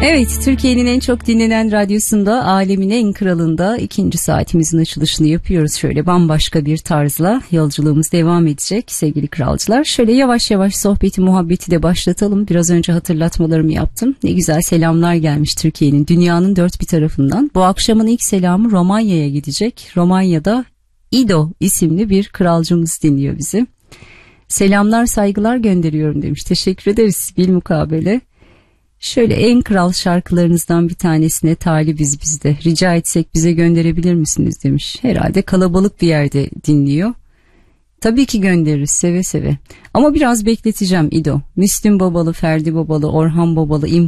Evet, Türkiye'nin en çok dinlenen radyosunda, alemin en kralında ikinci saatimizin açılışını yapıyoruz. Şöyle bambaşka bir tarzla yolculuğumuz devam edecek sevgili kralcılar. Şöyle yavaş yavaş sohbeti, muhabbeti de başlatalım. Biraz önce hatırlatmalarımı yaptım. Ne güzel selamlar gelmiş Türkiye'nin, dünyanın dört bir tarafından. Bu akşamın ilk selamı Romanya'ya gidecek. Romanya'da İdo isimli bir kralcımız dinliyor bizi. Selamlar, saygılar gönderiyorum demiş. Teşekkür ederiz bilmukabele. Şöyle en kral şarkılarınızdan bir tanesine talibiz biz de. Rica etsek bize gönderebilir misiniz demiş. Herhalde kalabalık bir yerde dinliyor. Tabii ki göndeririz seve seve. Ama biraz bekleteceğim İdo. Müslüm Babalı, Ferdi Babalı, Orhan Babalı,